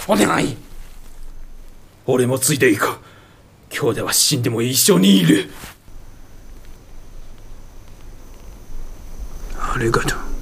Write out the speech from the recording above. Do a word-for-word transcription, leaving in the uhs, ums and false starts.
お願い。俺もついていく。今日では死んでも一緒にいる。 ありがとう。